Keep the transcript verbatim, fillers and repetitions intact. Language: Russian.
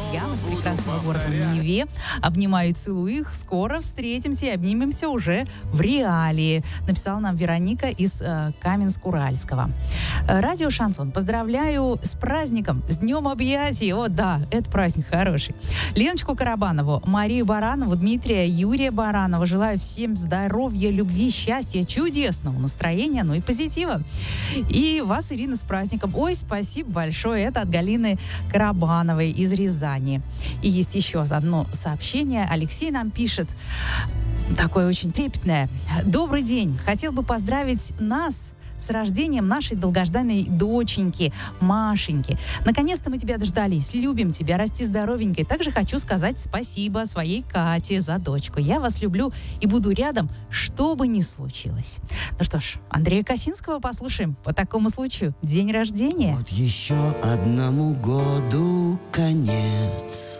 друзьям из прекрасного города на Неве. Обнимаю и целую их. Скоро встретимся и обнимемся уже в реалии. Написала нам Вероника из э, Каменск-Уральского. Э, радио «Шансон». Поздравляю с праздником, с днем объятий. О, да, это праздник хороший. Леночку Карабанову, Марию Баранову, Дмитрия, Юрия Баранова. Желаю всем здоровья, любви, счастья, чудесного настроения, ну и позитива. И вас, Ирина, с праздником. Ой, спасибо большое. Это от Галины Карабановой из Рязани. И есть еще одно сообщение. Алексей нам пишет, такое очень трепетное. Добрый день. Хотел бы поздравить нас с рождением нашей долгожданной доченьки Машеньки. Наконец-то мы тебя дождались. Любим тебя. Расти здоровенькой. Также хочу сказать спасибо своей Кате за дочку. Я вас люблю и буду рядом, что бы ни случилось. Ну что ж, Андрея Косинского послушаем по такому случаю. День рождения. Вот еще одному году конец.